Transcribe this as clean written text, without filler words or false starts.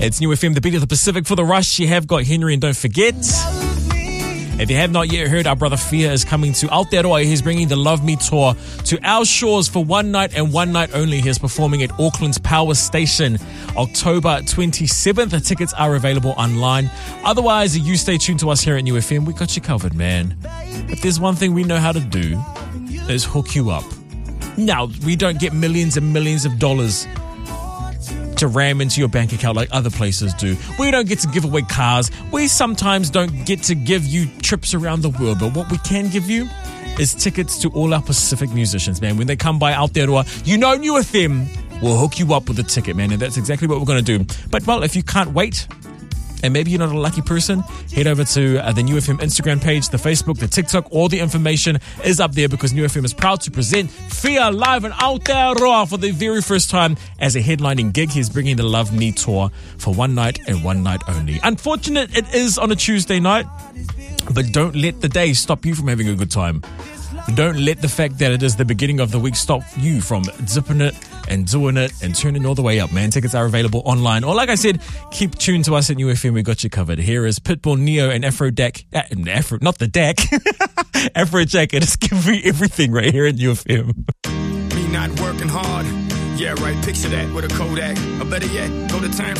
It's New FM, the beat of the Pacific. For the rush, you have got Henry, and don't forget, if you have not yet heard, our brother Fia is coming to Aotearoa. He's bringing the Love Me tour to our shores for one night and one night only. He's performing at Auckland's Power Station, October 27th. The tickets are available online. Otherwise, you stay tuned to us here at New FM. We got you covered, man. If there's one thing we know how to do, is hook you up. Now, we don't get millions and millions of dollars to ram into your bank account like other places do. We don't get to give away cars. We sometimes don't get to give you trips around the world. But what we can give you is tickets to all our Pacific musicians, man. When they come by Aotearoa, you know New FM will hook you up with a ticket, man. And that's exactly what we're going to do. But, well, if you can't wait, and maybe you're not a lucky person, head over to the New FM Instagram page, the Facebook, the TikTok. All the information is up there because New FM is proud to present Fia live in Aotearoa for the very first time as a headlining gig. He's bringing the Love Me tour for one night and one night only. Unfortunate it is on a Tuesday night, but don't let the day stop you from having a good time. Don't let the fact that it is the beginning of the week stop you from zipping it and doing it and turning all the way up, man. Tickets are available online. Or like I said, keep tuned to us at New FM. We got you covered. Here is Pitbull, Neo, and Afrojack. Afrojack. It is giving me everything right here at New FM. Me not working hard. Yeah, right. Picture that with a Kodak. Or better yet, go to time.